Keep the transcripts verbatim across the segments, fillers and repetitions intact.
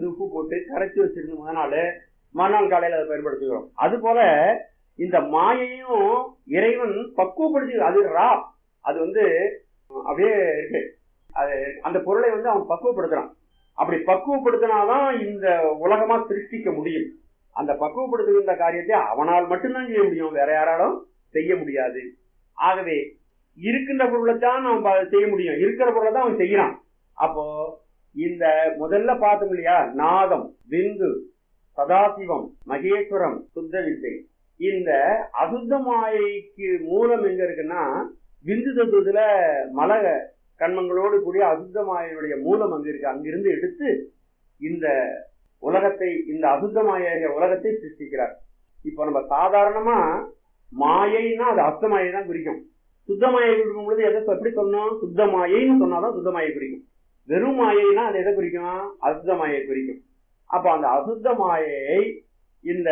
எடுத்து உப்பு போட்டு கரைச்சி வச்சிருந்து முத நாள் மறுநாள் காலையில் அதை பயன்படுத்துகிறோம். அது போல இந்த மாயையும் இறைவன் பக்குவப்படுத்தி, அது ரா, அது வந்து அப்படியே இருக்கு, அது அந்த பொருளை வந்து அவன் பக்குவப்படுத்துறான். அப்படி பக்குவப்படுத்தினாதான் இந்த உலகமா சிருஷ்டிக்க முடியும். அந்த பக்குவப்படுத்துகின்ற காரியத்தை அவனால் மட்டும்தான் செய்ய முடியும், வேற யாராலும் செய்ய முடியாது. ஆகவே இருக்கின்ற பொருளை தான் அவன் செய்ய முடியும், இருக்கிற பொருளை தான் அவன் செய்யறான். அப்போ இந்த முதல்ல பார்த்தோம் இல்லையா, நாதம், விந்து, சதாசிவம், மகேஸ்வரம், சுத்த வித்தை. இந்த அசுத்த மாயைக்கு மூலம் எங்க இருக்குன்னா விந்து தத்துவத்துல மல கண்மங்களோடு கூடிய அசுத்த மாயையுடைய மூலம் அங்க இருக்கு. அங்கிருந்து எடுத்து இந்த உலகத்தை, இந்த அசுத்த மாய உலகத்தை சிருஷ்டிக்கிறார். இப்ப நம்ம சாதாரணமா மாயைன்னா அது அசுத்த மாயை தான் குறிக்கும். சுத்த மாயை குறிக்கும் பொழுது எதை எப்படி சொன்னோம், சுத்த மாயைன்னு சொன்னாதான் சுத்த மாயை குறிக்கும். வெறும் மாயைன்னா அது எதை குறிக்கும், அசுத்த மாயை குறிக்கும். அப்ப அந்த அசுத்த மாயை இந்த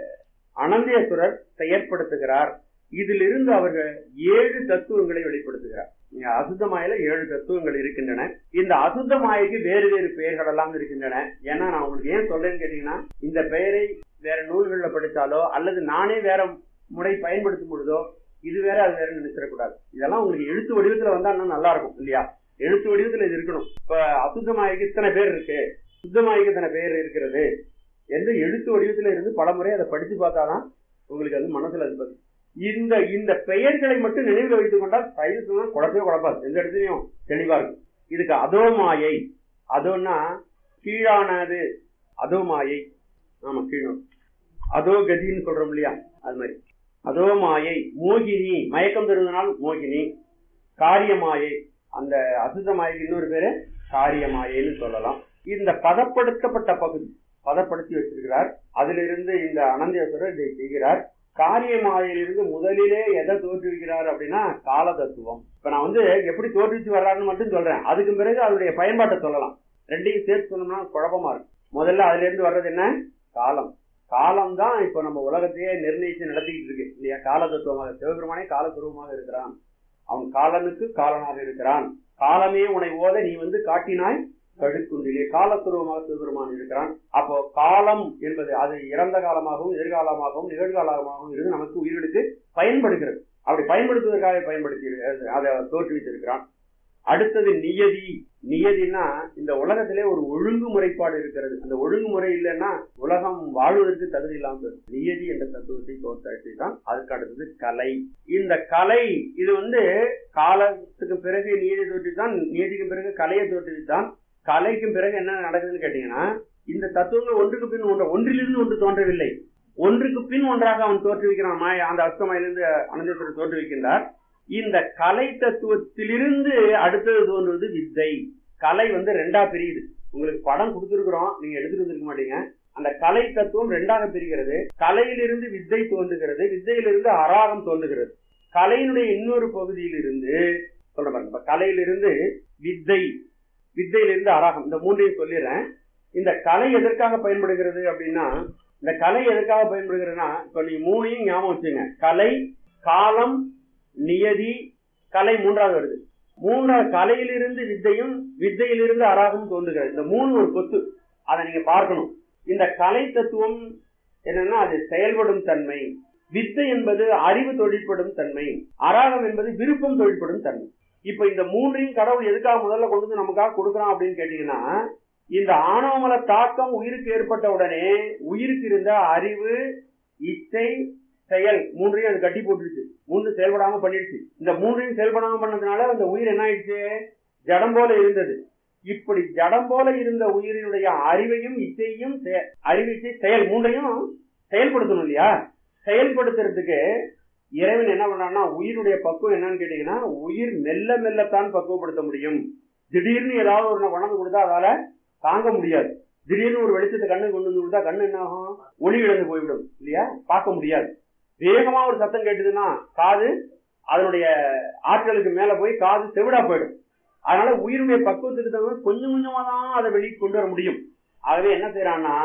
அனந்தேஸ்வரர் செயற்படுத்துகிறார். இதிலிருந்து அவர்கள் ஏழு தத்துவங்களை வெளிப்படுத்துகிறார். அசுத்த மாயில ஏழு தத்துவங்கள் இருக்கின்றன. இந்த அசுத்த மாயைக்கு வேறு வேறு பெயர்கள் எல்லாம் இருக்கின்றன. ஏன்னா நான் உங்களுக்கு ஏன் சொல்றேன்னு கேட்டீங்கன்னா, இந்த பெயரை வேற நூல்கள்ல படித்தாலோ அல்லது நானே வேற முறை பயன்படுத்தும் பொழுதோ இது வேற அது வேற நினைச்சிடக்கூடாது. இதெல்லாம் உங்களுக்கு எழுத்து வடிவத்துல வந்தா இன்னும் நல்லா இருக்கும் இல்லையா? எழுத்து வடிவத்துல இது இருக்கணும். இப்ப அசுத்த மாயைக்கு இத்தனை பேர் இருக்கு, சுத்த மாயைக்கு இத்தனை பேர் இருக்கிறது என்று எழுத்து வடிவத்துல இருந்து பல முறை அதை படிச்சு பார்த்தாதான் உங்களுக்கு அது மனசுல இருப்பது. இந்த இந்த பெயர்களை மட்டும் நினைவில் வைத்துக் கொண்டால் சைவத்துல குழப்பவே குழப்பாது, எந்த இடத்துலயும் தெளிவா இருக்கும். இதுக்கு அதோ மாயை, அதோன்னா கீழானது, அதோ மாயை, ஆமா கீழ், அதோ கதின்னு சொல்றோம் இல்லையா, அது மாதிரி அதோ மாயை. மோகினி, மயக்கம் தருவதனால் மோகினி. காரியமாயை, அந்த அசுத்த மாயைக்கு இன்னொரு பேரு காரியமாயைன்னு சொல்லலாம். இந்த பதப்படுத்தப்பட்ட பகுதி பதப்படுத்தி வச்சிருக்கிறார். அதிலிருந்து இந்த அனந்தேஸ்வரர் இதை செய்கிறார். காரிய மாயிலிருந்து முதலிலே எதை தோற்றுவிக்கிறார் அப்படின்னா கால தத்துவம். இப்ப நான் வந்து எப்படி தோற்றுவிச்சு வர்றாருன்னு மட்டும் சொல்றேன், அதுக்கு பிறகு அதனுடைய பயன்பாட்டை சொல்லலாம். ரெண்டையும் சேர்த்து சொன்னோம்னா குழப்பமா இருக்கும். முதல்ல அதுல இருந்து வர்றது என்ன, காலம். காலம் தான் இப்ப நம்ம உலகத்தையே நிர்ணயிச்சு நடத்திக்கிட்டு இருக்கு இல்லையா? கால தத்துவமாக சிவபெருமானே காலத்துருவமாக இருக்கிறான். அவன் காலனுக்கு காலனாக இருக்கிறான். காலமே உன்னை ஓத நீ வந்து காட்டினாய் கழுக்குன்றிலே, காலத்துருவமாக சிவபெருமான் இருக்கிறான். அப்போ காலம் என்பது அது இறந்த காலமாகவும் எதிர்காலமாகவும் நிகழ்காலமாகவும் இருந்து நமக்கு உயிர்களுக்கு பயன்படுகிறது. அப்படி பயன்படுத்துவதற்காக பயன்படுத்தி அதை தோற்றுவித்திருக்கிறான். அடுத்தது நியதி. நியதினா இந்த உலகத்திலே ஒரு ஒழுங்குமுறைப்பாடு இருக்கிறது. அந்த ஒழுங்குமுறை இல்லைன்னா உலகம் வாழ்வதற்கு தகுதி இல்லாமல் நியதி என்ற தத்துவத்தை தோற்றாட்சி தான். அதுக்கு அடுத்தது கலை. இந்த கலை இது வந்து காலத்துக்கு பிறகு நியதி தோற்றித்தான், நியதிக்கு பிறகு கலையை தோற்றுவித்தான். கலைக்கும் பிறகு என்ன நடக்குதுன்னு கேட்டீங்கன்னா, இந்த தத்துவங்கள் ஒன்றுக்கு பின் ஒன்று, ஒன்றிலிருந்து ஒன்று தோன்றவில்லை, ஒன்றுக்கு பின் ஒன்றாக அவன் தோற்றுவிக்கிறான். மாய அந்த அஷ்டமாயிலிருந்து அனந்தேஸ்வரர் தோற்றுவிக்கின்றார். இந்த கலை தத்துவத்திலிருந்து அடுத்தது தோன்றுவது வித்தை. கலை வந்து ரெண்டா பிரியுது. உங்களுக்கு படம் கொடுத்துருக்கிறோம், நீங்க எடுத்துட்டு வந்துருக்க மாட்டீங்க. அந்த கலை தத்துவம் ரெண்டாக பிரிகிறது. கலையிலிருந்து வித்தை தோன்றுகிறது, வித்தையிலிருந்து அராகம் தோன்றுகிறது. கலையினுடைய இன்னொரு பகுதியிலிருந்து சொல்ற பாருங்க, கலையிலிருந்து வித்தை, வித்தையிலிருந்து அராகம், இந்த மூன்றையும் சொல்லிடுறேன். இந்த கலை எதற்காக பயன்படுகிறது அப்படின்னா, இந்த கலை எதற்காக பயன்படுகிறதுனா, இப்ப நீ மூணையும் ஞாபகம் வச்சுங்க. கலை, காலம், நியதி, கலை மூன்றாவது வருது. மூன்றாவது கலையிலிருந்து வித்தையும் வித்தையிலிருந்து அராகம் தோன்றுகிறது. இந்த மூணு ஒரு கொத்து, அதை நீங்க பார்க்கணும். இந்த கலை தத்துவம் என்னன்னா அது செயல்படும் தன்மை. வித்தை என்பது அறிவு தொழிற்படும் தன்மை. அராகம் என்பது விருப்பம் தொழிற்படும் தன்மை. இப்ப இந்த மூன்றையும் கடவுள் எதுக்காக முதல்ல கொண்டு வந்து நமக்காக கொடுக்குறான் அப்படின்னு கேட்டீங்கன்னா, இந்த ஆணவமல தாக்கம் உயிருக்கு ஏற்பட்ட உடனே உயிருக்கு இருந்த அறிவு, இச்சை, செயல் மூன்றையும் அது கட்டி போட்டுருச்சு. மூன்று செயல்படாம பண்ணிடுச்சு. இந்த மூன்றையும் செயல்படாம பண்ணதுனால அந்த உயிர் என்ன ஆயிடுச்சு, ஜடம் போல இருந்தது. இப்படி ஜடம் போல இருந்த உயிரினுடைய அறிவையும் இச்சையும் அறிவு, இச்சை, செயல் மூன்றையும் செயல்படுத்தணும் இல்லையா? செயல்படுத்துறதுக்கு இறைவன் என்ன பண்றான்னா, உயிருடைய பக்குவம் என்னன்னு கேட்டீங்கன்னா, உயிர் மெல்ல மெல்லத்தான் பக்குவப்படுத்த முடியும். திடீர்னு ஏதாவது ஒரு உணவு கொடுத்தா அதால தாங்க முடியாது. திடீர்னு ஒரு வெளிச்சத்தை கண்ணு கொண்டு வந்து கொடுத்தா கண்ணு என்ன ஆகும், ஒளி இழந்து போய்விடும் இல்லையா? பார்க்க முடியாது. வேகமா ஒரு சத்தம் கேட்டதுன்னா காது அதனுடைய ஆட்களுக்கு மேல போய் காது செவிடா போயிடும். அதனால உயிருடைய பக்குவத்துக்கு தகுந்த கொஞ்சம் கொஞ்சமா தான் அதை வெளியே கொண்டு வர முடியும். ஆகவே என்ன செய்யறான்னா,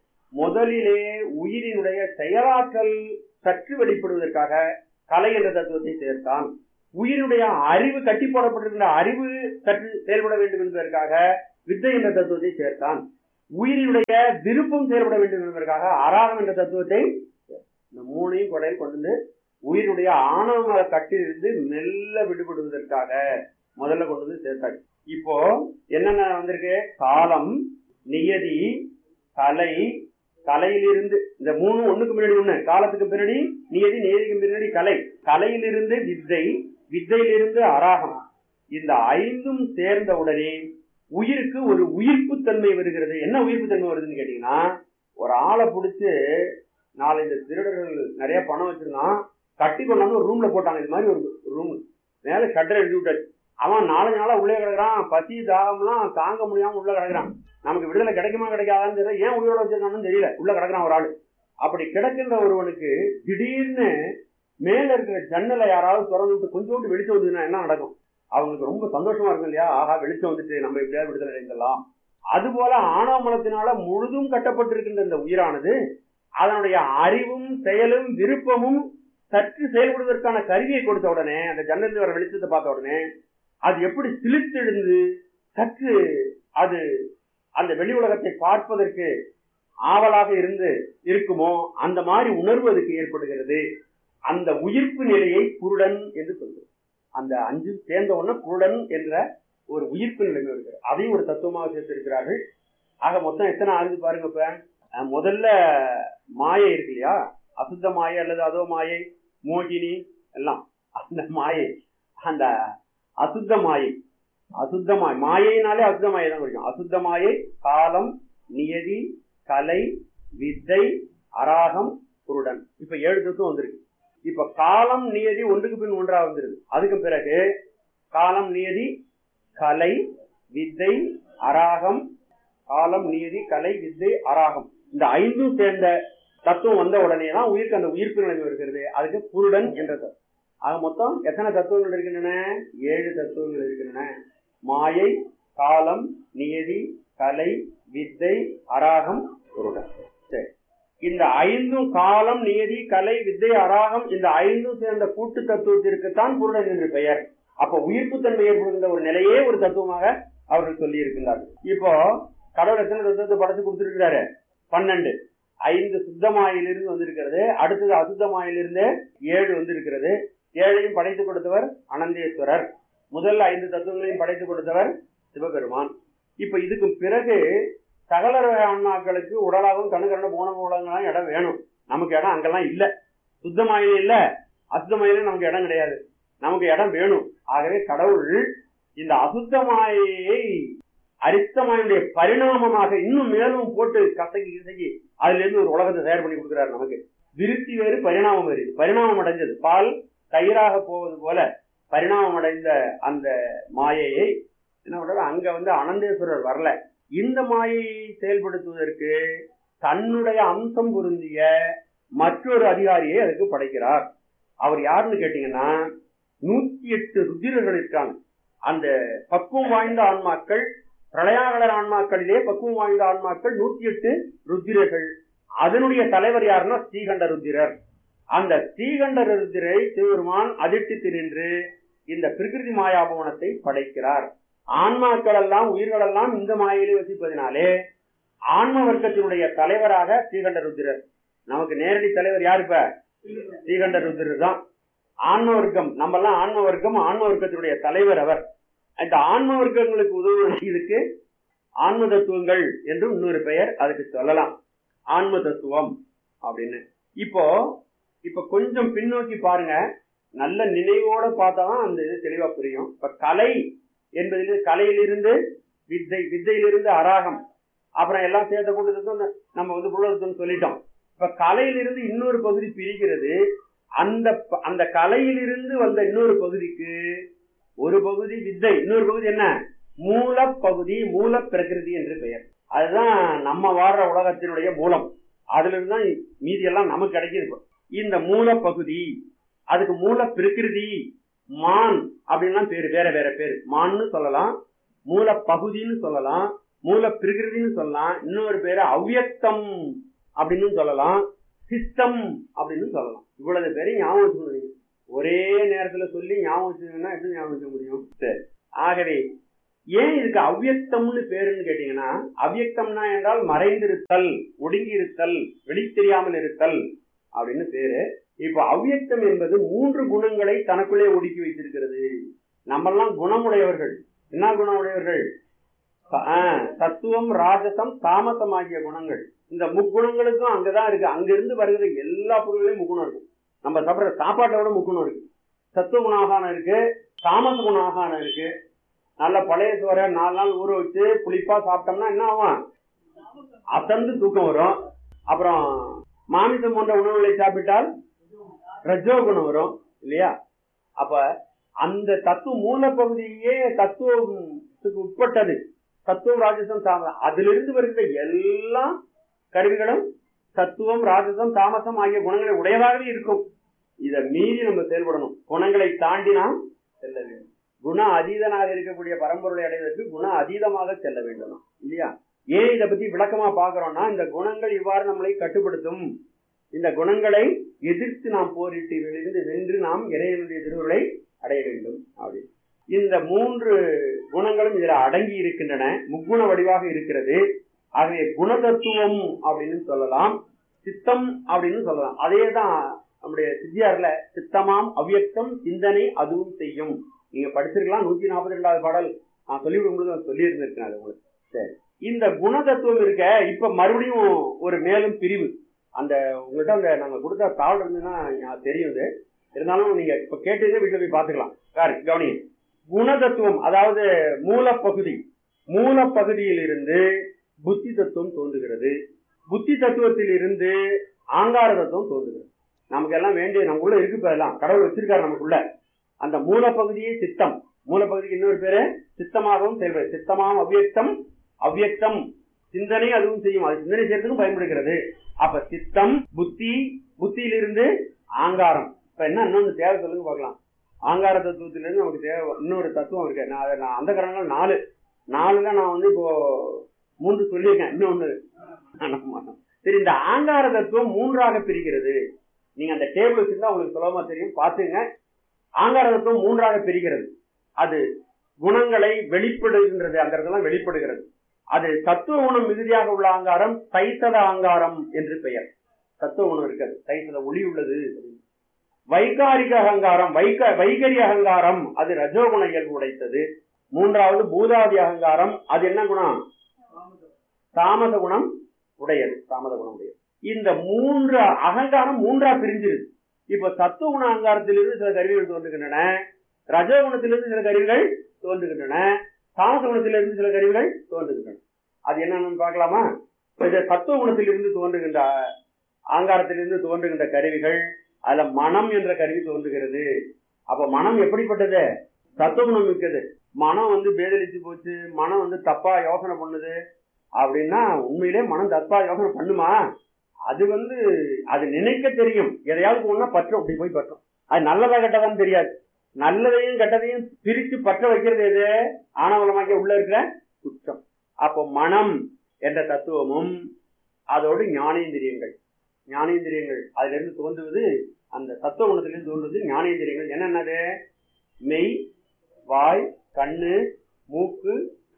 முதலிலே உயிரினுடைய செயலாற்றல் சற்று வெளிப்படுவதற்காக கலை என்ற தத்துவத்தை சேர்த்தான். உயிருடைய அறிவு கட்டி போடப்பட்டிருக்கின்ற அறிவு சற்று செயல்பட வேண்டும் என்பதற்காக வித்தை என்ற தத்துவத்தை சேர்த்தான். உயிரினுடைய விருப்பம் செயல்பட வேண்டும் என்பதற்காக அராகம் என்ற தத்துவத்தை இந்த மூணையும் கொடையில் கொண்டு வந்து உயிருடைய ஆணவ கட்டிலிருந்து மெல்ல விடுபடுவதற்காக முதல்ல கொண்டு வந்து சேர்த்தாச்சு. இப்போ என்னென்ன வந்திருக்கு? காலம், நியதி, கலை, கலையிலிருந்து இந்த மூணு ஒண்ணுக்கு பின்னாடி ஒண்ணு, காலத்துக்கு பின்னாடி நியதி, நியதிக்கு பின்னாடி கலை, கலையிலிருந்து வித்தை, வித்தையிலிருந்து அராகம். இந்த ஐந்தும் சேர்ந்த உடனே உயிருக்கு ஒரு உயிர்ப்பு தன்மை வருகிறது. என்ன உயிர்ப்பு தன்மை வருதுன்னு கேட்டீங்கன்னா, ஒரு ஆளை பிடிச்சு நாலஞ்சு திருடர்கள் நிறைய பணம் வச்சிருந்தான், கட்டி கொண்டாந்து ஒரு ரூம்ல போட்டாங்க. இது மாதிரி ஒரு ரூம் மேல ஷட்டர் எழுதி விட்டாச்சு. அவன் நாலஞ்சு நாளா உள்ளே கிடக்குறான், பசி தாகம்லாம் தாங்க முடியாம உள்ள கிடக்குறான். நமக்கு விடுதலை கிடைக்குமா கிடைக்காதான்னு தெரியல, ஏன் உயிரோட வச்சிருக்கான்னு தெரியல, உள்ள கிடக்குறான் ஒரு ஆளு. அப்படி கிடக்கின்ற ஒருவனுக்கு திடீர்னு மேல இருக்கிற ஜன்னலை யாராவது திறந்து விட்டு கொஞ்சோண்டு வெளிச்சம் வந்ததுன்னா என்ன நடக்கும்? அவங்களுக்கு ரொம்ப சந்தோஷமா இருக்கும் இல்லையா? ஆகா, வெளிச்சம் வந்துட்டு நம்ம எப்படியாவது விடுதலை அடைந்தலாம். அது போல ஆணவ மலத்தினால முழுதும் கட்டப்பட்டிருக்கின்ற இந்த உயிரானது அதனுடைய அறிவும் செயலும் விருப்பமும் சற்று செயல்படுவதற்கான கருவியை கொடுத்த உடனே, அந்த ஜன்னலில் வர வெளிச்சத்தை பார்த்த உடனே அது எப்படி சிலிர்த்தெழுந்து சற்று அது அந்த வெளி உலகத்தை பார்ப்பதற்கு ஆவலாக இருந்து இருக்குமோ அந்த மாதிரி உணர்வு அதுக்கு ஏற்படுகிறது. அந்த உயிர்ப்பு நிலையை குருடன் என்று சொல்கிறோம். அந்த அஞ்சு சேர்ந்த உடனே குருடன் என்ற ஒரு உயிர்ப்பு நிலைமை இருக்கிறது. அதையும் ஒரு தத்துவமாக சேர்த்திருக்கிறார்கள். ஆக மொத்தம் எத்தனை ஆகுது பாருங்க. இப்ப முதல்ல மாயை இருக்கு இல்லையா, அசுத்த மாயை அல்லது அதோ மாயை, மோகினி எல்லாம் அந்த மாயை, அந்த அசுத்த மாயை, அசுத்த மாயை, மாயைனாலே அசுத்த மாயை தான் குறிக்கும். அசுத்த மாயை, காலம், நியதி, கலை, வித்தை, அராகம், குருடன். இப்ப ஏழு தத்துவம் வந்திருக்கு. இப்ப காலம், நியதி ஒன்றுக்கு பின் ஒன்றா வந்துருது. அதுக்கு பிறகு காலம், நியதி, கலை, வித்தை, அராகம், காலம், நியதி, கலை, வித்தை, அராகம், இந்த ஐந்தும் சேர்ந்த தத்துவம் வந்த உடனே தான் உயிருக்கு அந்த உயிர்ப்பு நிலைமை இருக்கிறது. அதுக்கு குருடன் என்ற தத்துவம். ஆக மொத்தம் எத்தனை தத்துவங்கள் இருக்கின்றன? ஏழு தத்துவங்கள் இருக்கின்றன. மாயை, காலம், நியதி, கலை, வித்தை, அராகம், குருடன். சரி, இந்த ஐந்தும் காலம், நியதி, கலை, வித்தை, அராகம் இந்த ஐந்தும் சேர்ந்த கூட்டு தத்துவத்திற்குத்தான் குருடன் என்று பெயர். அப்ப உயிர்ப்பு தன்மை ஏற்படுகின்ற ஒரு நிலையே ஒரு தத்துவமாக அவர்கள் சொல்லி இருக்கின்றார்கள். இப்போ கடவுள் எத்தனை தத்துவத்தை படைச்சு கொடுத்திருக்கிறாரு? பன்னெண்டு. ஐந்து சுத்தமாயிலிருந்து வந்திருக்கிறது. அடுத்தது அசுத்தமாயிலிருந்து ஏழு வந்திருக்கிறது. ஏழையும் படைத்து கொடுத்தவர் அனந்தேஸ்வரர். முதல் ஐந்து தத்துவங்களையும் படைத்து கொடுத்தவர் சிவபெருமான். இப்ப இதுக்கு பிறகு சகல ஆன்மாக்களுக்கு உடலாகவும் கண்ணுக்கண்ட போன உலகங்களாம் இடம் வேணும். நமக்கு இடம் அங்கெல்லாம் இல்ல. சுத்தமாயில இல்ல, அசுத்தமாயில நமக்கு இடம் கிடையாது. நமக்கு இடம் வேணும். ஆகவே கடவுள் இந்த அசுத்தமாயை அரித்தமாயுடைய பரிணாமமாக இன்னும் மேலும் போட்டு கசக்கி கசக்கி அதுல இருந்து ஒரு உலகத்தை தயார் பண்ணி கொடுக்கிறார் நமக்கு. விருத்தி வேறு, பரிணாமம் வேறு. பரிணாமம் அடைஞ்சது பால் தயிராக போவது போல பரிணாமம் அடைந்த அந்த மாயையை என்ன பண்றாரு? அங்க வந்து அனந்தேஸ்வரர் வரல. இந்த மாயையை செயல்படுத்துவதற்கு தன்னுடைய அம்சம் பொருந்திய மற்றொரு அதிகாரியை அதுக்கு படைக்கிறார். அவர் யாருன்னு கேட்டீங்கன்னா, நூத்தி எட்டு ருத்திரர்கள் இருக்காங்க. அந்த பக்குவம் வாய்ந்த ஆன்மாக்கள், பிரளயாகலர் ஆன்மாக்களிலே பக்குவம் வாய்ந்த ஆன்மாக்கள் நூத்தி எட்டு ருத்திரர்கள். அதனுடைய தலைவர் யாருன்னா ஸ்ரீகண்ட ருத்திரர். அந்த ஸ்ரீகண்ட ருத்திரை சிவபெருமான் அதிர்ஷ்டித்து நின்று இந்த பிரகிருதி மாயாபவனத்தை படைக்கிறார். ஆன்மாக்கள் எல்லாம் உயிர்கள் எல்லாம் இந்த மாயிலே வசிப்பதினாலே ஆன்ம வர்க்கத்தினுடைய தலைவராக ஸ்ரீகண்ட ருத்திரர். நமக்கு நேரடி தலைவர் யாரு? இப்ப ஸ்ரீகண்ட ருத்திரர் தான். ஆன்ம வர்க்கம், நம்ம எல்லாம் ஆன்ம வர்க்கம், ஆன்ம வர்க்கத்தினுடைய தலைவர் அவர். இந்த ஆன்ம வர்க்கங்களுக்கு உதவுவதற்கு ஆன்ம தத்துவங்கள் என்று இன்னொரு பெயர் அதுக்கு சொல்லலாம். ஆன்ம தத்துவம் அப்படின்னு. இப்போ இப்ப கொஞ்சம் பின்னோக்கி பாருங்க, நல்ல நினைவோட பார்த்தாதான் அந்த இது தெளிவா புரியும். இப்ப கலை என்பதில் கலையிலிருந்து வித்தை, வித்தையிலிருந்து அராகம், அப்புறம் எல்லாம் சேர்த்த கூட்டத்துக்கும் நம்ம வந்து புலத்துன்னு சொல்லிட்டோம். இப்ப கலையிலிருந்து இன்னொரு பகுதி பிரிக்கிறது. அந்த அந்த கலையிலிருந்து வந்த இன்னொரு பகுதிக்கு ஒரு பகுதி வித்தை, இன்னொரு பகுதி என்ன? மூல பகுதி, மூல பிரகிருதி என்று பெயர். அதுதான் நம்ம வாழ்ற உலகத்தினுடைய மூலம். அதுல இருந்து தான் மீதி எல்லாம் நமக்கு கிடைக்குது. இந்த மூல பகுதி, அதுக்கு மூல பிரகிருதி, மான் அப்படின்லாம் பேரு, வேற வேற பேரு. மான்னு சொல்லலாம், மூல பகுதின்னு சொல்லலாம், மூல பிரகிருதின்னு சொல்லலாம், இன்னொரு பேரு அவ்யக்தம் அப்படின்னு சொல்லலாம், சிஸ்டம் அப்படின்னு சொல்லலாம். இவ்வளவு பேரையும் ஞாபகம் வச்சுக்கணும். ஒரே நேரத்துல சொல்லி ஞாபகம் வச்சுக்கணும்னா எப்படி ஞாபகம் வச்சுக்க முடியும்? சரி, ஆகவே ஏன் இதுக்கு அவ்யக்தம்னு பேருன்னு கேட்டீங்கன்னா, அவ்யக்தம்னா என்றால் மறைந்திருத்தல், ஒடுங்கி இருத்தல், வெளி தெரியாமல் இருத்தல் அப்படின்னு பேரு. இப்ப அவ்யக்தம் என்பது மூன்று குணங்களை தனக்குள்ளே ஒடுக்கி வைத்திருக்கிறது. நம்மெல்லாம் குணமுடையவர்கள். என்ன குணமுடையவர்கள்? சத்துவம், ராஜசம், தாமசம் ஆகிய குணங்கள். இந்த முக்குணங்களுக்கும் அங்கதான் இருக்கு. அங்கிருந்து வருகிற எல்லா பொருள்களையும் முக்குணம் இருக்கும். நம்ம சாப்பிடுற சாப்பாட்டை விட முக்குணம் இருக்கு. சத்துவ குணாகானம் இருக்கு, தாமச குணாகானம் இருக்கு. நல்ல பழைய சோற நாலு நாள் ஊற வச்சு புளிப்பா சாப்பிட்டோம்னா என்ன ஆகும்? அசந்து தூக்கம் வரும். அப்புறம் மாமிசம் போன்ற உணவுகளை சாப்பிட்டால் ரஜோ குணம் வரும் இல்லையா? அப்ப அந்த தத்துவ மூல பகுதியே தத்துவத்துக்கு உட்பட்டது. சத்துவம், ராஜசம், தாமசம். அதிலிருந்து வருகிற எல்லா கருவிகளும் சத்துவம், ராஜசம், தாமசம் ஆகிய குணங்களை உடையதாகவே இருக்கும். இதை மீறி நம்ம செயல்படணும். குணங்களை தாண்டி நாம் செல்ல வேண்டும். குண அதீதனாக இருக்கக்கூடிய பரம்பொருளை அடைவதற்கு குண அதீதமாக செல்ல வேண்டும் இல்லையா? ஏன் இதை பத்தி விளக்கமா பாக்குறோம்னா, இந்த குணங்கள் இவ்வாறு நம்மளை கட்டுப்படுத்தும். இந்த குணங்களை எதிர்த்து நாம் போரிட்டு இருந்து வென்று நாம் இறைவனுடைய திருவுருளை அடைய வேண்டும். அப்படி இந்த மூன்று குணங்களும் இதுல அடங்கி இருக்கின்றன. முக்குண வடிவாக இருக்கிறது. ஆகவே குணதத்துவம் அப்படின்னு சொல்லலாம், சித்தம் அப்படின்னு சொல்லலாம். அதேதான் நம்முடைய சித்தியார்ல சித்தமாம் அவ்யக்தம் சிந்தனை அதுவும் செய்யும். நீங்க படிச்சிருக்கலாம். நூத்தி நாற்பத்தி ரெண்டாவது பாடல் நான் சொல்லிவிடும்போது சொல்லி இருந்திருக்கேன் அது உங்களுக்கு. சரி, இந்த குணதத்துவம் இருக்க இப்ப மறுபடியும் ஒரு மேலும் பிரிவு. அந்த உங்கள்கிட்ட அந்த நாங்க கொடுத்த தாள் இருந்ததுன்னா தெரியுது. இருந்தாலும் நீங்க இப்ப கேட்டதே வீட்டுல போய் பாத்துக்கலாம். கவனி, குணதத்துவம் அதாவது மூலப்பகுதி. மூலப்பகுதியில் இருந்து புத்தி தத்துவம் தோன்றுகிறது. புத்தி தத்துவத்தில் இருந்து ஆங்கார தத்துவம் தோன்றுகிறது. நமக்கு எல்லாம் வேண்டிய நமக்குள்ள இருக்கு. எல்லாம் கடவுள் வச்சிருக்காரு நமக்குள்ள. அந்த மூலப்பகுதியே சித்தம். மூலப்பகுதிக்கு இன்னொரு பேரு சித்தமாகவும் செயல்படுது. சித்தமாகவும் அவ்யக்தம், அவ்யக்தம் சிந்தனை அதுவும் செய்யும். அது சிந்தனை செய்யறதுக்கும் பயன்படுகிறது. அப்ப சித்தம், புத்தி, புத்தியிலிருந்து ஆங்காரம். இப்ப என்ன இன்னொன்று தேவை சொல்லுங்க பார்க்கலாம். ஆங்கார தத்துவத்திலிருந்து நமக்கு தேவை இன்னொரு தத்துவம் இருக்கு. நான் அதை நான் அந்த காரணங்கள் நாலு நாலுல நான் வந்து இப்போ மூன்று சொல்லியிருக்கேன். இன்னொன்னு சரி, இந்த ஆங்கார தத்துவம் மூன்றாக பிரிக்கிறது. நீங்க அந்த டேபிள் வச்சிருந்தா உங்களுக்கு சுலபமா தெரியும், பாத்துங்க. ஆங்கார தத்துவம் மூன்றாக பிரிக்கிறது. அது குணங்களை வெளிப்படுகின்றது. அந்த இடத்துல வெளிப்படுகிறது. அது தத்துவ குணம் மிகுதியாக உள்ள ஆங்காரம் தைசத ஆங்காரம் என்று பெயர். தத்துவ குணம் இருக்கிறது, தைசத ஒளி உள்ளது. வைகாரிக அகங்காரம், வைக வைகரி அகங்காரம் அது ரஜோகுண இயல்பு உடைத்தது. மூன்றாவது பூதாதி அகங்காரம். அது என்ன குணம்? தாமத குணம் உடையது. தாமத குணம் உடையது. இந்த மூன்று அகங்காரம் மூன்றா பிரிஞ்சிருது. இப்ப சத்துவ குண அகங்காரத்திலிருந்து சில கருவிகள் தோன்றுகின்றன, ரஜகுணத்திலிருந்து சில கருவிகள் தோன்றுகின்றன, தாமச குணத்திலிருந்து சில கருவிகள் தோன்றுகின்றன. அது என்னன்னு பார்க்கலாமா? சத்துவ குணத்திலிருந்து தோன்றுகின்ற அகங்காரத்திலிருந்து தோன்றுகின்ற கருவிகள், அதுல மனம் என்ற கருவி தோன்றுகிறது. அப்ப மனம் எப்படிப்பட்டது? சத்துவகுணம் மிக்கது. மனம் வந்து பேதலிச்சு போச்சு, மனம் வந்து தப்பா யோசனை பண்ணுது அப்படின்னா உண்மையிலே மனம் தப்பா யோசனை பண்ணுமா? அது வந்து அது நினைக்க தெரியும். எதையாவது ஒண்ணா பற்றும், அப்படி போய் பற்றும். அது நல்லதா கெட்டதான்னு தெரியாது. நல்லதையும் கெட்டதையும் பிரித்து பற்ற வைக்கிறது எது? ஆணவலமாக்கிய உள்ள இருக்கிற குற்றம். அப்போ மனம் என்ற தத்துவமும் அதோடு ஞானேந்திரியங்கள், ஞானேந்திரியங்கள் அதுல இருந்து தோன்றுவது, அந்த தத்துவ குணத்திலிருந்து தோன்றுவது ஞானேந்திரியங்கள். என்னென்னது? மெய், வாய், கண்ணு, மூக்கு,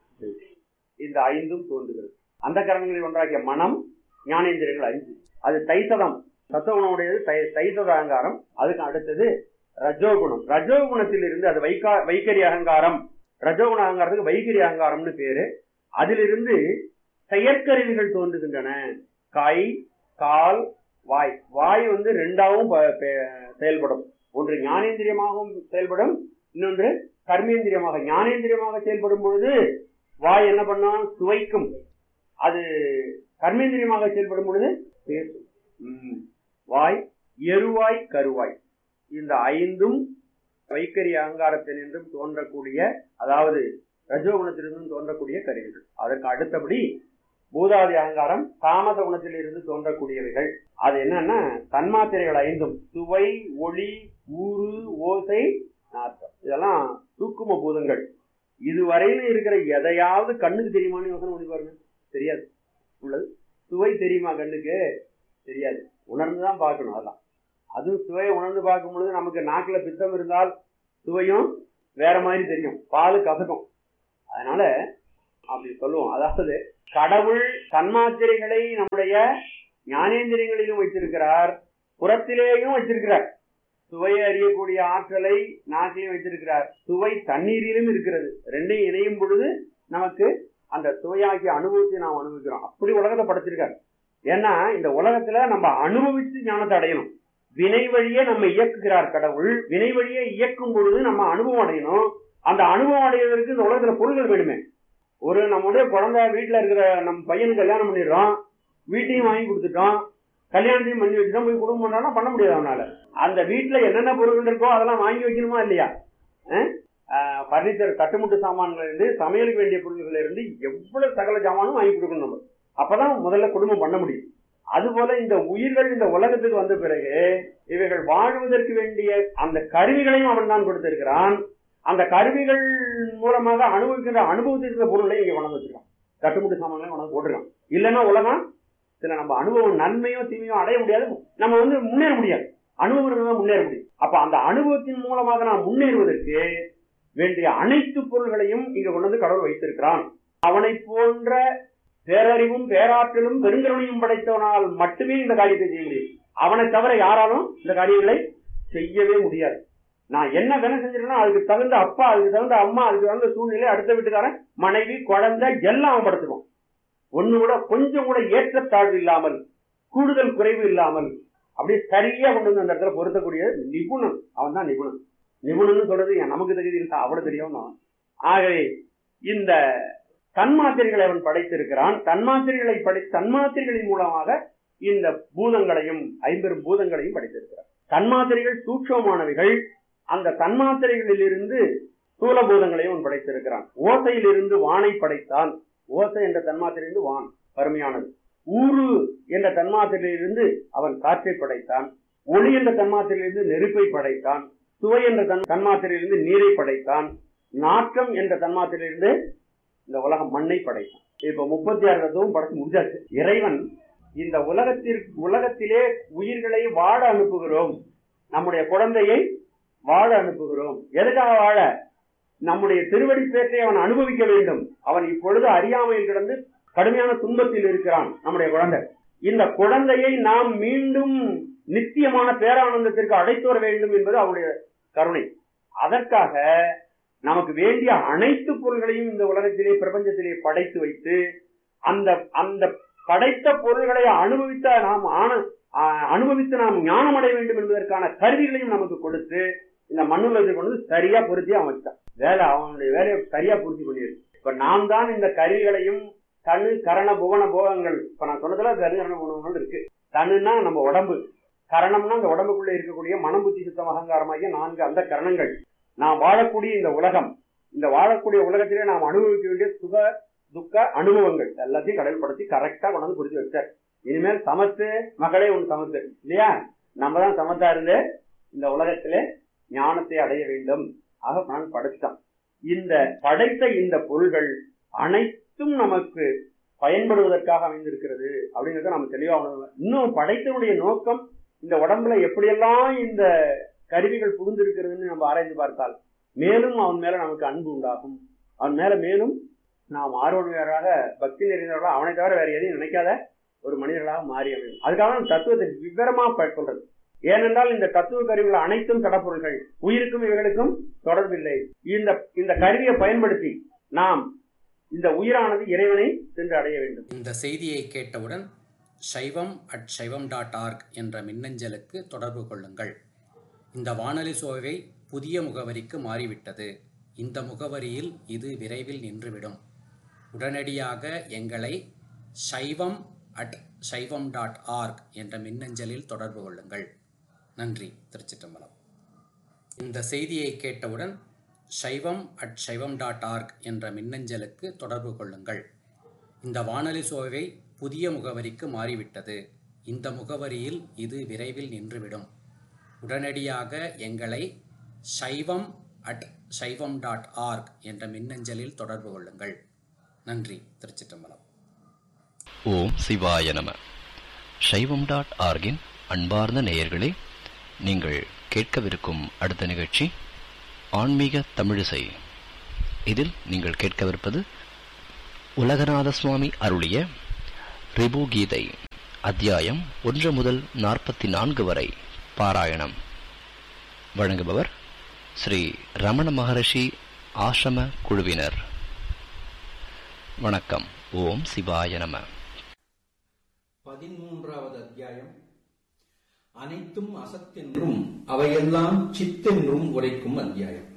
இந்த ஐந்தும் தோன்றுகிறது. அந்த கரணங்களில் ஒன்றாகிய மனம், ஞானேந்திரியங்கள் ஐந்து. அது தைசதம், சத்துவ குணமுடையது தைசத அகங்காரம். அதுக்கு அடுத்தது ரஜோகுணம். ரஜோகுணத்தில் இருந்து அது வைகா வைகரி அகங்காரம். ரஜோகுண அகங்காரத்துக்கு வைகரி அகங்காரம்னு பேரு. அதிலிருந்து செயற்கருவிகள் தோன்றுகின்றன. கை, கால், வாய். வாய் வந்து ரெண்டாவும் செயல்படும். ஒன்று ஞானேந்திரியமாகவும் செயல்படும், இன்னொன்று கர்மேந்திரியமாக. ஞானேந்திரியமாக செயல்படும் பொழுது வாய் என்ன பண்ணும்? சுவைக்கும். அது கர்மேந்திரியமாக செயல்படும் பொழுது பேசும். வாய், எருவாய், கருவாய், இந்த ஐந்தும் வைக்கரி அகங்காரத்தினின்றும் தோன்றக்கூடிய, அதாவது ரஜோகுணத்திலிருந்தும் தோன்றக்கூடிய கருவிகள். அதற்கு அடுத்தபடி பூதாதி அகங்காரம் தாமச குணத்தில் இருந்து தோன்றக்கூடியவைகள். அது என்னன்னா தன்மாத்திரைகள் ஐந்தும், சுவை, ஒளி, ஊறு, ஓசை, நாற்றம். இதெல்லாம் சூக்கும பூதங்கள். இதுவரையிலும் இருக்கிற எதையாவது கண்ணுக்கு தெரியுமான்னு யோசனை பண்ணி பாருங்க. தெரியாது. உள்ளது சுவை தெரியுமா? கண்ணுக்கு தெரியாது. உணர்ந்துதான் பார்க்கணும். அதெல்லாம் அதுவும் சுவையை உணர்ந்து பார்க்கும் பொழுது நமக்கு நாக்குல பித்தம் இருந்தால் சுவையும் வேற மாதிரி தெரியும். பால் கசக்கும். அதனால அப்படி சொல்லுவோம். அதாவது கடவுள் தன்மாத்திரைகளை நம்முடைய ஞானேந்திரியங்களிலும் வைத்திருக்கிறார், புறத்திலேயும் வச்சிருக்கிறார். சுவையை அறியக்கூடிய ஆற்றலை நாக்கையும் வைத்திருக்கிறார். சுவை தண்ணீரிலும் இருக்கிறது. ரெண்டையும் இணையும் பொழுது நமக்கு அந்த சுவையாகிய அனுபவத்தை நாம் அனுபவிக்கிறோம். அப்படி உலகத்தை படைச்சிருக்காரு. ஏன்னா இந்த உலகத்துல நம்ம அனுபவித்து ஞானத்தை அடையணும். வினை வழியே நம்ம இயக்குகிறார் கடவுள். வினை வழியே இயக்கும் பொழுது நம்ம அனுபவம் அடையணும். அந்த அனுபவம் அடைவதற்கு இந்த உலகத்துல பொருள்கள் வேணுமே. ஒரு நம்முடைய குழந்தை வீட்டுல இருக்கிற நம்ம பையனுக்கு கல்யாணம் பண்ணிடுறோம், வீட்டையும் வாங்கி கொடுத்துட்டோம், கல்யாணத்தையும் பண்ணி வச்சுட்டோம், போய் குடும்பம் பண்ணாலும் பண்ண முடியாது அவனால. அந்த வீட்டுல என்னென்ன பொருட்கள் இருக்கோ அதெல்லாம் வாங்கி வைக்கணுமா இல்லையா? பர்னிச்சர் கட்டுமுட்டு சாமான்கள் இருந்து சமையலுக்கு வேண்டிய பொருட்கள் இருந்து எவ்வளவு சகல சாமானும் வாங்கி கொடுக்கணும் நம்ம. அப்பதான் முதல்ல குடும்பம் பண்ண முடியும். அதுபோல இந்த உயிர்கள் இந்த உலகத்துக்கு வந்த பிறகு இவைகள் வாழ்வதற்கு வேண்டிய அந்த கருவிகளையும் அவன் தான் கொடுத்திருக்கிறான். அந்த கருவிகள் மூலமாக அனுபவிக்கின்ற அனுபவத்திற்கு பொருளை இங்க கொண்டு வச்சிருக்கான். கட்டுமுட்டு சாமான்களையும் கொண்டு போட்டுருக்கான். இல்லைன்னா உலகம் சில நம்ம அனுபவம் நன்மையோ தீமையோ அடைய முடியாது, நம்ம வந்து முன்னேற முடியாது. அனுபவம் முன்னேற முடியும். அப்ப அந்த அனுபவத்தின் மூலமாக நாம் முன்னேறுவதற்கு வேண்டிய அனைத்து பொருள்களையும் இங்க கொண்டு வந்து கடவுள் வைத்திருக்கிறான். அவனை போன்ற பேரறிவும் பேராற்றலும் பெருங்கருணையும் படைத்தவனால் மட்டுமே இந்த காரியத்தை செய்ய முடியும். அவனை தவிர யாராலும் இந்த காரியங்களை செய்யவே முடியாது. நான் என்ன வேலை செஞ்சிருக்கேன்னா அதுக்கு தகுந்த அப்பா, அதுக்கு தகுந்த அம்மா, அதுக்கு தகுந்த சூழ்நிலை, அடுத்த வீட்டுக்காரன், மனைவி, குழந்தை எல்லாம் அவன் படுத்துருவான். ஒண்ணு கூட கொஞ்சம் கூட ஏற்றத்தாழ்வு இல்லாமல், கூடுதல் குறைவு இல்லாமல் அப்படியே சரியா கொண்டு வந்து அந்த இடத்துல பொருத்தக்கூடிய நிபுணன் அவன் தான் நிபுணன். நிபுணன் சொல்றது நமக்கு தகுதி இருக்கா அவ்வளவு தெரியும். ஆகவே இந்த தன்மாத்திரைகளை அவன் படைத்திருக்கிறான். தன்மாத்திரைகளை படை தன்மாத்திரைகளின் மூலமாக இந்த பூதங்களையும் ஐம்பெரும் பூதங்களையும் படைத்திருக்கிறான். தன்மாத்திரைகள் சூட்சமானவைகள். அந்த தன்மாத்திரைகளில் இருந்து ஸ்தூல பூதங்களையும் அவன் படைத்திருக்கிறான். ஓசையிலிருந்து வானை படைத்தான். ஓசை என்ற தன்மாத்திரையிலிருந்து வான் அருமையானது. ஊறு என்ற தன்மாத்திரையிலிருந்து அவன் காற்றை படைத்தான். ஒளி என்ற தன்மாத்திரையிலிருந்து நெருப்பை படைத்தான். சுவை என்ற தன்மாத்திரையிலிருந்து நீரை படைத்தான். நாற்றம் என்ற தன்மாத்திரையிலிருந்து இந்த உலகம் மண்ணை படைத்தான். இப்ப முப்பத்தி ஆறு தத்துவம் படைச்சு முடிஞ்சாச்சு. இறைவன் இந்த உலகத்திற்கு உலகத்திலே உயிர்களை வாழ அனுப்புகிறோம். நம்முடைய குழந்தையை வாழ அனுப்புகிறோம். எதுக்காக வாழ? நம்முடைய திருவடி பேற்றை அவன் அனுபவிக்க வேண்டும். அவன் இப்பொழுது அறியாமையில் கிடந்து கடுமையான துன்பத்தில் இருக்கிறான் நம்முடைய குழந்தை. இந்த குழந்தையை நாம் மீண்டும் நித்தியமான பேரானந்தத்திற்கு அழைத்து வர வேண்டும் என்பது அவருடைய கருணை. அதற்காக நமக்கு வேண்டிய அனைத்து பொருள்களையும் இந்த உலகத்திலே பிரபஞ்சத்திலே படைத்து வைத்து அந்த அந்த படைத்த பொருள்களை அனுபவித்த நாம் அனுபவித்து நாம் ஞானம் அடைய வேண்டும் என்பதற்கான கருவிகளையும் நமக்கு கொடுத்து இந்த மண்ணுலகத்தை கொண்டு சரியா பொருத்தி அவன் வச்சான். வேலை அவனுடைய வேலையை சரியா பூர்த்தி பண்ணியிருக்கு. இப்ப நாம் தான் இந்த கருவிகளையும் தனு கரண புவன போகங்கள், இப்ப நான் சொன்னதுல தனு கரண புவனங்கள் இருக்கு. தனுன்னா நம்ம உடம்பு, கரணம்னா அந்த உடம்புக்குள்ள இருக்கக்கூடிய மனம் புத்தி சுத்தம் அகங்காரமாகிய நான்கு அந்த கரணங்கள். நாம் வாழக்கூடிய இந்த உலகம், இந்த வாழக்கூடிய உலகத்திலே நாம் அனுபவிக்க வேண்டிய சுக துக்க அனுபவங்கள் எல்லாத்தையும் கடல்படுத்தி கரெக்டா கொண்டாந்து புரிஞ்சு வச்சார். இனிமேல் சமத்து மகளே உன் சமத்து இல்லையா? நம்ம தான் சமத்தா இருந்து இந்த உலகத்திலே ஞானத்தை அடைய வேண்டும். ஆக நான் படைத்தான். இந்த படைத்த இந்த பொருள்கள் அனைத்தும் நமக்கு பயன்படுவதற்காக அமைந்திருக்கிறது அப்படிங்கறத நம்ம தெளிவா உணரணும். இன்னும் படைத்தனுடைய நோக்கம் இந்த உடம்புல எப்படியெல்லாம் இந்த கருவிகள் புகுந்திருக்கிறதுன்னு நம்ம ஆராய்ந்து பார்த்தால் மேலும் அவன் மேல நமக்கு அன்பு உண்டாகும். அவன் மேல மேலும் நாம் ஆர்வலராக பக்தி நிறைந்தவர்களாக அவனை தவிர வேற எதையும் நினைக்காத ஒரு மனிதர்களாக மாறி அமையும். அதுக்காக தத்துவத்தை விவரமா சொல்றது. ஏனென்றால் இந்த தத்துவ கருவிகள் அனைத்தும் கடப்பொருள்கள், உயிருக்கும் இவைகளுக்கும் தொடர்பில்லை. இந்த இந்த கருவியை பயன்படுத்தி நாம் இந்த உயிரானது இறைவனை சென்று அடைய வேண்டும். இந்த செய்தியை கேட்டவுடன் சைவம் அட் சைவம் டாட் ஆர்க் என்ற மின்னஞ்சலுக்கு தொடர்பு கொள்ளுங்கள். இந்த வானொலி சோவை புதிய முகவரிக்கு மாறிவிட்டது. இந்த முகவரியில் இது விரைவில் நின்றுவிடும். உடனடியாக எங்களை சைவம் அட் சைவம் டாட் ஆர்க் என்ற மின்னஞ்சலில் தொடர்பு கொள்ளுங்கள். நன்றி. திருச்சிற்றம்பலம். இந்த செய்தியை கேட்டவுடன் சைவம் அட் சைவம் டாட் ஆர்க் என்ற மின்னஞ்சலுக்கு தொடர்பு கொள்ளுங்கள். இந்த வானொலி சோவை புதிய முகவரிக்கு மாறிவிட்டது. இந்த முகவரியில் இது விரைவில் நின்றுவிடும். உடனடியாக எங்களை சைவம் அட் சைவம் டாட் ஆர்க் என்ற மின்னஞ்சலில் தொடர்பு கொள்ளுங்கள். நன்றி. திருச்சிற்றம்பலம். ஓம் சிவாய நம. சைவம் டாட் ஆர்கின் அன்பார்ந்த நேயர்களே, நீங்கள் கேட்கவிருக்கும் அடுத்த நிகழ்ச்சி ஆன்மீக தமிழிசை. இதில் நீங்கள் கேட்கவிருப்பது உலகநாத சுவாமி அருளிய ரிபு கீதை அத்தியாயம் ஒன்று முதல் நாற்பத்தி நான்கு வரை பாராயணம். வழங்குபவர் ஸ்ரீ ரமண மகரிஷி ஆசிரம குழுவினர். வணக்கம். ஓம் சிவாய நம. பதிமூன்றாவது அத்தியாயம். அனைத்தும் அசத்தென்றும் அவையெல்லாம் சித்தென்றும் உரைக்கும் அத்தியாயம்.